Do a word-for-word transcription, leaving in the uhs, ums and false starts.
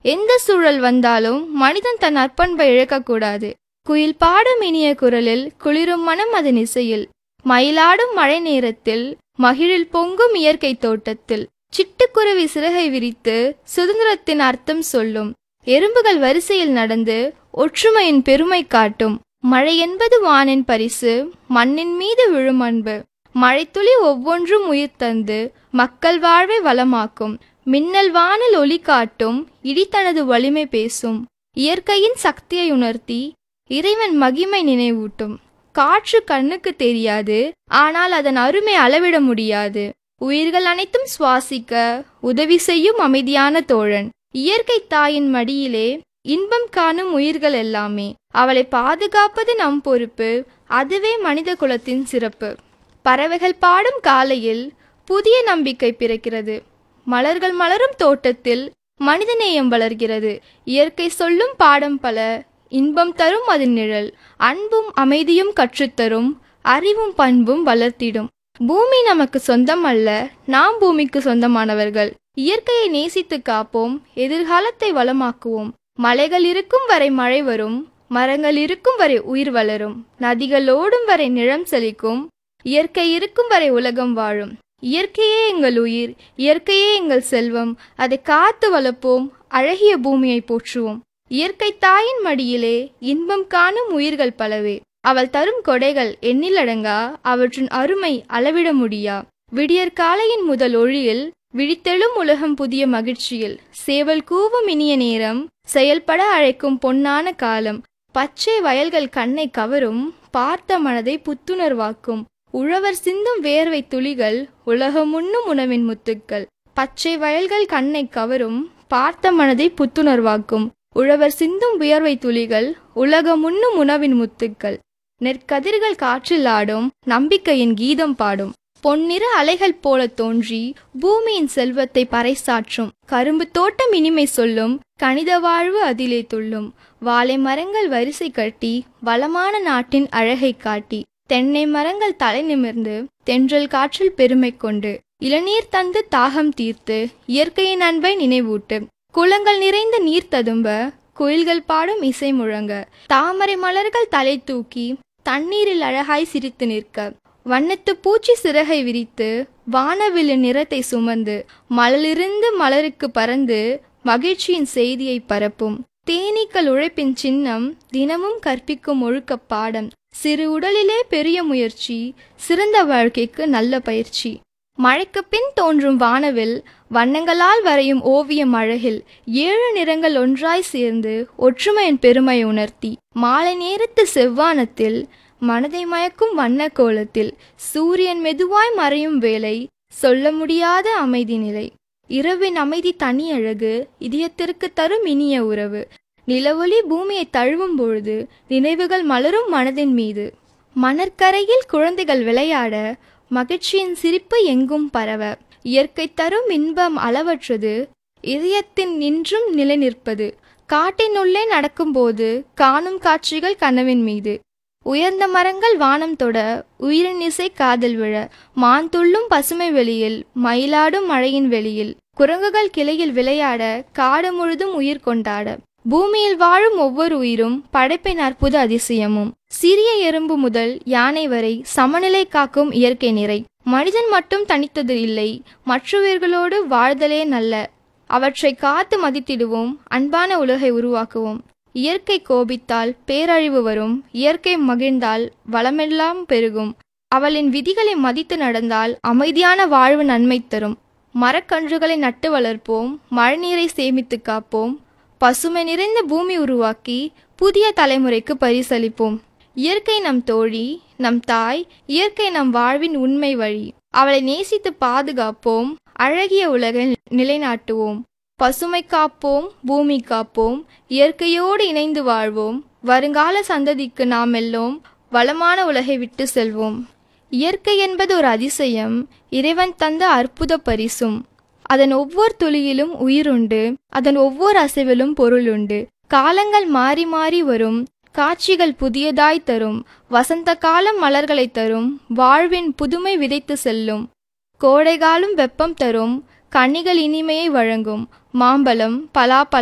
எந்த சூழல் வந்தாலும் மனிதன் தன் அற்பண்பை இழக்கக்கூடாது. குயில் பாடும் இனிய குரலில் குளிரும் மனம் அதன் இசையில், மயிலாடும் மழை நேரத்தில் மகிழில் பொங்கும் இயற்கை தோட்டத்தில், சிட்டுக்குருவி சிறகை விரித்து சுதந்திரத்தின் அர்த்தம் சொல்லும், எறும்புகள் வரிசையில் நடந்து ஒற்றுமையின் பெருமை காட்டும், மழை என்பது வானின் பரிசு, மண்ணின் மீது விழும் அன்பு, மழைத்துளி ஒவ்வொன்றும் உயிர் தந்து மக்கள் வாழ்வை வளமாக்கும், மின்னல் வானில் ஒளி காட்டும், இடி தனது வலிமை பேசும், இயற்கையின் சக்தியை உணர்த்தி இறைவன் மகிமை நினைவூட்டும். காற்று கண்ணுக்கு தெரியாது, ஆனால் அதன் அருமை அளவிட முடியாது. உயிர்கள் அனைத்தும் சுவாசிக்க உதவி செய்யும் அமைதியான தோழன். இயற்கை தாயின் மடியிலே இன்பம் காணும் உயிர்கள் எல்லாமே. அவளை பாதுகாப்பது நம் பொறுப்பு. அதுவே மனித குலத்தின் சிறப்பு. பறவைகள் பாடும் காலையில் புதிய நம்பிக்கை பிறக்கிறது. மலர்கள் மலரும் தோட்டத்தில் மனிதநேயம் வளர்கிறது. இயற்கை சொல்லும் பாடம் பல, இன்பம் தரும் அதன் நிழல். அன்பும் அமைதியும் கற்றுத்தரும், அறிவும் பண்பும் வளர்த்திடும். பூமி நமக்கு சொந்தம் அல்ல, நாம் பூமிக்கு சொந்தமானவர்கள். இயற்கையை நேசித்து காப்போம், எதிர்காலத்தை வளமாக்குவோம். மலைகள் இருக்கும் வரை மழை வரும், மரங்கள் இருக்கும் வரை உயிர் வளரும், நதிகள் ஓடும் வரை நிலம் செழிக்கும், இயற்கை இருக்கும் வரை உலகம் வாழும். இயற்கையே எங்கள் உயிர், இயற்கையே எங்கள் செல்வம். அதை காத்து வளர்ப்போம், அழகிய பூமியை போற்றுவோம். இயற்கை தாயின் மடியிலே இன்பம் காணும் உயிர்கள் பலவே. அவள் தரும் கொடைகள் எண்ணிலடங்கா, அவற்றின் அருமை அளவிட முடியா. விடியற் காலையின் முதல் ஒளியில் விழித்தெழும் உலகம் புதிய மகிழ்ச்சியில். சேவல் கூவும் இனிய நேரம், செயல்பட அழைக்கும் பொன்னான காலம். பச்சை வயல்கள் கண்ணை கவரும், பார்த்த மனதை புத்துணர்வாக்கும். உழவர் சிந்தும் வேர்வை துளிகள் உலகம் உண்ணும் உணவின் முத்துக்கள். பச்சை வயல்கள் கண்ணை கவரும், பார்த்த மனதை புத்துணர்வாக்கும். உழவர் சிந்தும் வியர்வை துளிகள் உலகம் உண்ணும் உணவின் முத்துக்கள். நெற்கதிர்கள் காற்றில் ஆடும், நம்பிக்கையின் கீதம் பாடும். பொன்னிற அலைகள் போல தோன்றி பூமியின் செல்வத்தை பறைசாற்றும். கரும்பு தோட்டம் இனிமை சொல்லும், கனித வாழ்வு அதிலே துள்ளும். வாழை மரங்கள் வரிசை கட்டி வளமான நாட்டின் அழகை காட்டி, தென்னை மரங்கள் தலை நிமிர்ந்து தென்றல் காற்றில் பெருமை கொண்டு, இளநீர் தந்து தாகம் தீர்த்து இயற்கையின் அன்பை நினைவூட்டு. குளங்கள் நிறைந்த நீர் ததும்ப குயில்கள் பாடும் இசை முழங்க, தாமரை மலர்கள் தலை தூக்கி தண்ணீரில் அழகாய் சிரித்து நிற்க, வண்ணத்து பூச்சி சிறகை விரித்து வானவில்லின் நிறத்தை சுமந்து மலரிருந்து மலருக்கு பறந்து மகிழ்ச்சியின் செய்தியை பரப்பும். தேனீக்கள் உழைப்பின் சின்னம், தினமும் கற்பிக்கும் ஒழுக்க பாடம். சிறு உடலிலே பெரிய முயற்சி, சிறந்த வாழ்க்கைக்கு நல்ல பயிற்சி. மழைக்கு பின் தோன்றும் வானவில் வண்ணங்களால் வரையும் ஓவியம் அழகில், ஏழு நிறங்கள் ஒன்றாய் சேர்ந்து ஒற்றுமையின் பெருமை உணர்த்தி, மாலை நேரத்து செவ்வானத்தில் மனதை மயக்கும் வண்ண கோலத்தில், சூரியன் மெதுவாய் மறையும் வேளை சொல்ல முடியாத அமைதி நிலை. இரவின் அமைதி தனி அழகு, இதயத்திற்கு தரும் இனிய உறவு. நிலவொளி பூமியை தழுவும் பொழுது நினைவுகள் மலரும் மனதின் மீது. மணற்கரையில் குழந்தைகள் விளையாட மகிழ்ச்சியின் சிரிப்பு எங்கும் பரவ, இயற்கை தரும் இன்பம் அளவற்றது, இதயத்தின் நின்றும் நிலை நிற்பது. காட்டின் உள்ளே நடக்கும்போது காணும் காட்சிகள் கனவின் மீது. உயர்ந்த மரங்கள் வானம் தொட, உயிரின் இசை காதில் விழ, மான் துள்ளும் பசுமை வெளியில், மயிலாடும் மழையின் வெளியில், குரங்குகள் கிளையில் விளையாட, காடு முழுதும் உயிர் கொண்டாட. பூமியில் வாழும் ஒவ்வொரு உயிரும் படைப்பின் அற்புத அதிசயமும். சிறிய எறும்பு முதல் யானை வரை சமநிலை காக்கும் இயற்கை நிறை. மனிதன் மட்டும் தனித்தது இல்லை, மற்ற உயிர்களோடு வாழ்தலே நல்ல. அவற்றை காத்து மதித்திடுவோம், அன்பான உலகை உருவாக்குவோம். இயற்கை கோபித்தால் பேரழிவு வரும், இயற்கை மகிழ்ந்தால் வளமெல்லாம் பெருகும். அவளின் விதிகளை மதித்து நடந்தால் அமைதியான வாழ்வு நன்மை தரும். மரக்கன்றுகளை நட்டு வளர்ப்போம், மழைநீரை சேமித்து காப்போம். பசுமை நிறைந்த பூமி உருவாக்கி புதிய தலைமுறைக்கு பரிசளிப்போம். இயற்கை நம் தோழி, நம் தாய், இயற்கை நம் வாழ்வின் உண்மை வழி. அவளை நேசித்து பாதுகாப்போம், அழகிய உலகை நிலைநாட்டுவோம். பசுமை காப்போம், பூமி காப்போம், இயற்கையோடு இணைந்து வாழ்வோம். வருங்கால சந்ததிக்கு நாம் எல்லோரும் வளமான உலகை விட்டு செல்வோம். இயற்கை என்பது ஒரு அதிசயம், இறைவன் தந்த அற்புத பரிசும். அதன் ஒவ்வொரு துளியிலும் உயிருண்டு, அதன் ஒவ்வொரு அசைவிலும் பொருளுண்டு. காலங்கள் மாறி மாறி வரும், காட்சிகள் புதியதாய் தரும். வசந்த காலம் மலர்களை தரும், வாழ்வின் புதுமை விதைத்து செல்லும். கோடைகாலம் வெப்பம் தரும், கனிகள் இனிமையை வழங்கும். மாம்பழம், பலாப்பழம்